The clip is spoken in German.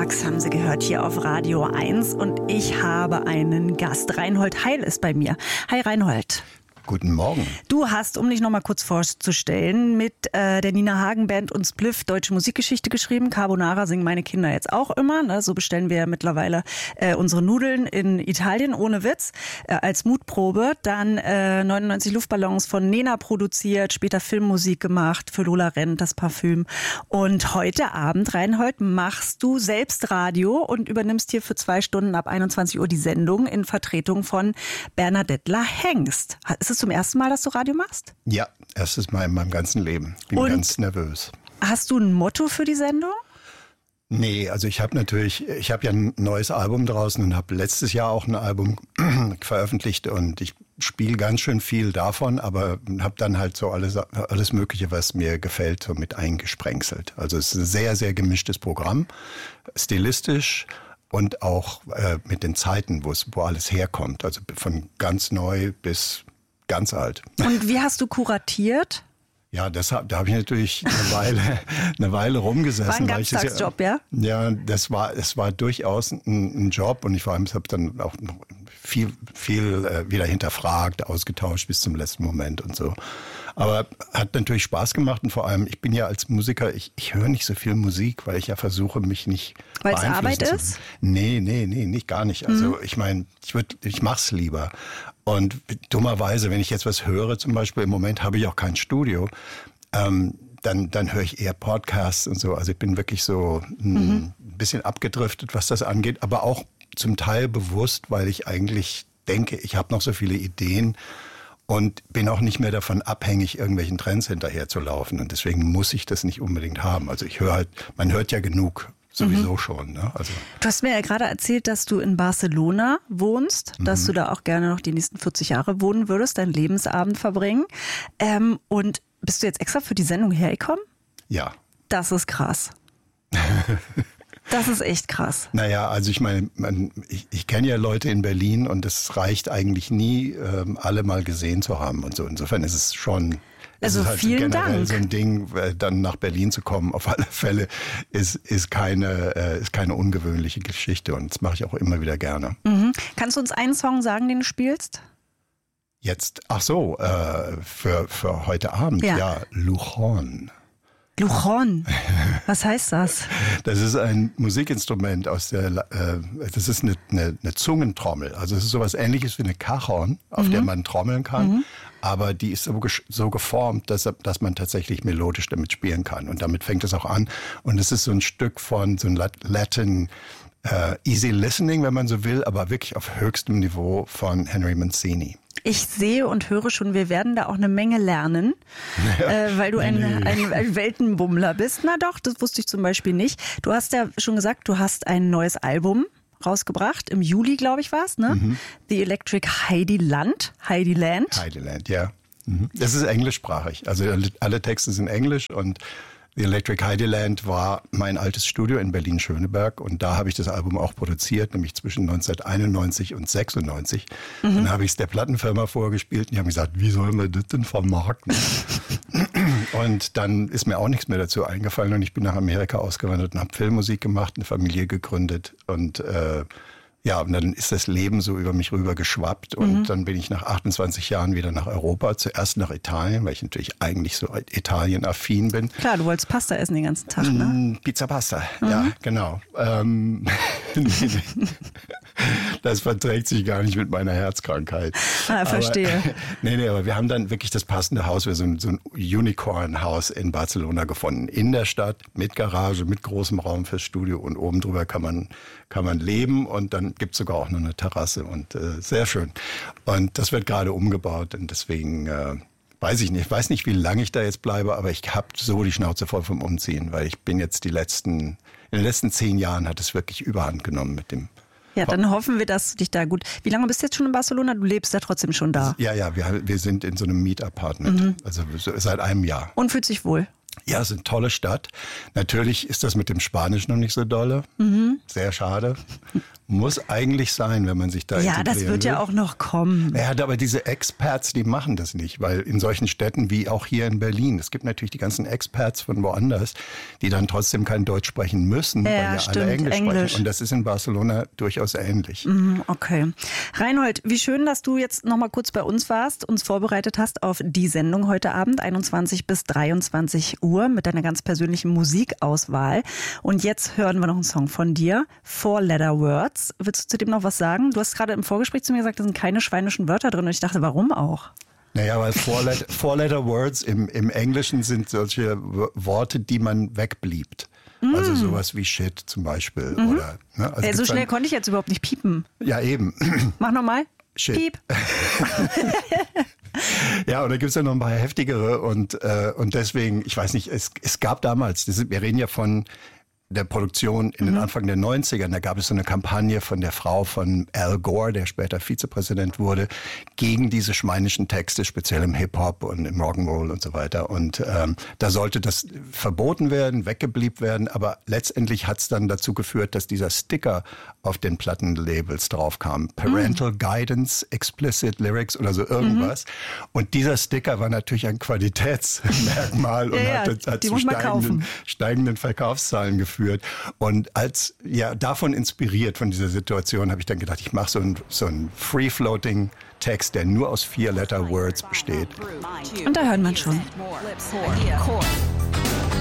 Rocks haben Sie gehört hier auf Radio 1 und ich habe einen Gast. Reinhold Heil ist bei mir. Hi Reinhold. Guten Morgen. Du hast, um dich noch mal kurz vorzustellen, mit der Nina Hagen Band und Spliff deutsche Musikgeschichte geschrieben. Carbonara singen meine Kinder jetzt auch immer. Ne? So bestellen wir ja mittlerweile unsere Nudeln in Italien, ohne Witz, als Mutprobe. Dann 99 Luftballons von Nena produziert, später Filmmusik gemacht für Lola Rent, das Parfüm. Und heute Abend, Reinhold, machst du selbst Radio und übernimmst hier für 2 Stunden ab 21 Uhr die Sendung in Vertretung von Bernadette Hengst. Ist es zum ersten Mal, dass du Radio machst? Ja, erstes Mal in meinem ganzen Leben. Bin ganz nervös. Hast du ein Motto für die Sendung? Nee, also ich habe ja ein neues Album draußen und habe letztes Jahr auch ein Album veröffentlicht und ich spiele ganz schön viel davon, aber habe dann halt so alles Mögliche, was mir gefällt, so mit eingesprenkselt. Also es ist ein sehr, sehr gemischtes Programm, stilistisch und auch mit den Zeiten, wo alles herkommt. Also von ganz neu bis ganz alt. Und wie hast du kuratiert? Ja, da habe ich natürlich eine Weile rumgesessen. War ein Ganztagsjob, ja? Ja, das war durchaus ein Job und ich habe dann auch noch viel wieder hinterfragt, ausgetauscht bis zum letzten Moment und so. Aber hat natürlich Spaß gemacht und vor allem, ich bin ja als Musiker, ich höre nicht so viel Musik, weil ich ja versuche, mich nicht weil es Arbeit ist? Nee, nicht gar nicht. Also ich meine, ich mach's lieber. Und dummerweise, wenn ich jetzt was höre, zum Beispiel im Moment habe ich auch kein Studio, dann höre ich eher Podcasts und so. Also ich bin wirklich so ein bisschen abgedriftet, was das angeht, aber auch zum Teil bewusst, weil ich eigentlich denke, ich habe noch so viele Ideen und bin auch nicht mehr davon abhängig, irgendwelchen Trends hinterher zu laufen. Und deswegen muss ich das nicht unbedingt haben. Also ich höre halt, man hört ja genug. Sowieso schon. Ne? Also. Du hast mir ja gerade erzählt, dass du in Barcelona wohnst, dass du da auch gerne noch die nächsten 40 Jahre wohnen würdest, deinen Lebensabend verbringen. Und bist du jetzt extra für die Sendung hergekommen? Ja. Das ist krass. Das ist echt krass. Naja, also ich meine, ich kenne ja Leute in Berlin und es reicht eigentlich nie, alle mal gesehen zu haben und so. Insofern ist es schon... Also halt vielen generell Dank. So ein Ding, dann nach Berlin zu kommen, auf alle Fälle, ist keine ungewöhnliche Geschichte und das mache ich auch immer wieder gerne. Mhm. Kannst du uns einen Song sagen, den du spielst? Jetzt, ach so, für heute Abend, ja, Luchon. Luchon, was heißt das? Das ist ein Musikinstrument das ist eine Zungentrommel. Also es ist sowas Ähnliches wie eine Cajon, auf der man trommeln kann. Aber die ist so geformt, dass man tatsächlich melodisch damit spielen kann. Und damit fängt es auch an. Und es ist so ein Stück von so ein Latin Easy Listening, wenn man so will, aber wirklich auf höchstem Niveau von Henry Mancini. Ich sehe und höre schon, wir werden da auch eine Menge lernen, weil du ein Weltenbummler bist. Na doch, das wusste ich zum Beispiel nicht. Du hast ja schon gesagt, du hast ein neues Album rausgebracht. Im Juli, glaube ich, war es, ne? The Electric Heidiland, ja. Das ist englischsprachig. Also alle Texte sind englisch und The Electric Heidiland war mein altes Studio in Berlin-Schöneberg und da habe ich das Album auch produziert, nämlich zwischen 1991 und 96. Dann habe ich es der Plattenfirma vorgespielt und die haben gesagt, wie sollen wir das denn vermarkten? Und dann ist mir auch nichts mehr dazu eingefallen und ich bin nach Amerika ausgewandert und habe Filmmusik gemacht, eine Familie gegründet und und dann ist das Leben so über mich rüber geschwappt und dann bin ich nach 28 Jahren wieder nach Europa, zuerst nach Italien, weil ich natürlich eigentlich so Italien-affin bin. Klar, du wolltest Pasta essen den ganzen Tag, ne? Pizza Pasta, ja, genau. Das verträgt sich gar nicht mit meiner Herzkrankheit. Verstehe. Aber wir haben dann wirklich das passende Haus, so ein Unicorn-Haus in Barcelona gefunden. In der Stadt, mit Garage, mit großem Raum fürs Studio und oben drüber kann man leben und dann gibt es sogar auch noch eine Terrasse und sehr schön. Und das wird gerade umgebaut und deswegen weiß ich nicht, wie lange ich da jetzt bleibe, aber ich habe so die Schnauze voll vom Umziehen, weil ich bin jetzt in den letzten 10 Jahren hat es wirklich Überhand genommen mit dem. Ja, dann hoffen wir, dass du dich da gut... Wie lange bist du jetzt schon in Barcelona? Du lebst ja trotzdem schon da. Ja, wir sind in so einem Miet-Apartment, also seit einem Jahr. Und fühlt sich wohl? Ja, es ist eine tolle Stadt. Natürlich ist das mit dem Spanisch noch nicht so dolle. Sehr schade. Muss eigentlich sein, wenn man sich da Ja, das wird will. ja auch noch kommen. Ja, aber diese Expats, die machen das nicht, weil in solchen Städten wie auch hier in Berlin, es gibt natürlich die ganzen Expats von woanders, die dann trotzdem kein Deutsch sprechen müssen, weil ja stimmt, alle Englisch Englisch. sprechen. Und das ist in Barcelona durchaus ähnlich. Okay. Reinhold, wie schön, dass du jetzt noch mal kurz bei uns warst, uns vorbereitet hast auf die Sendung heute Abend, 21 bis 23 Uhr mit deiner ganz persönlichen Musikauswahl. Und jetzt hören wir noch einen Song von dir, Four Letter Words. Willst du zu dem noch was sagen? Du hast gerade im Vorgespräch zu mir gesagt, da sind keine schweinischen Wörter drin. Und ich dachte, warum auch? Naja, weil Four-Letter Words im Englischen sind solche Worte, die man wegbliebt. Also sowas wie Shit zum Beispiel. Oder, ne? Also So schnell konnte ich jetzt überhaupt nicht piepen. Ja, eben. Mach nochmal. Shit. Piep. Ja, und da gibt es ja noch ein paar heftigere. Und deswegen, ich weiß nicht, es gab damals, wir reden ja von der Produktion in den Anfang der 90ern, da gab es so eine Kampagne von der Frau von Al Gore, der später Vizepräsident wurde, gegen diese schweinischen Texte, speziell im Hip-Hop und im Rock'n'Roll und so weiter. Und da sollte das verboten werden, weggebliebt werden, aber letztendlich hat es dann dazu geführt, dass dieser Sticker auf den Plattenlabels drauf kam. Parental Guidance, Explicit Lyrics oder so irgendwas. Und dieser Sticker war natürlich ein Qualitätsmerkmal und hat zu steigenden Verkaufszahlen geführt. Und davon inspiriert, von dieser Situation, habe ich dann gedacht, ich mache so einen Free-Floating Text, der nur aus 4-Letter-Words besteht. Und da hören wir schon.